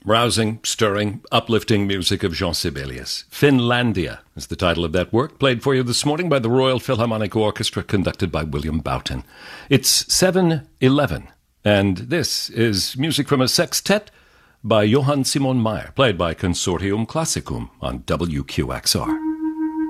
Rousing, stirring, uplifting music of Jean Sibelius. Finlandia is the title of that work, played for you this morning by the Royal Philharmonic Orchestra, conducted by William Boughton. It's 7:11, and this is music from a sextet by Johann Simon Mayr, played by Consortium Classicum on WQXR.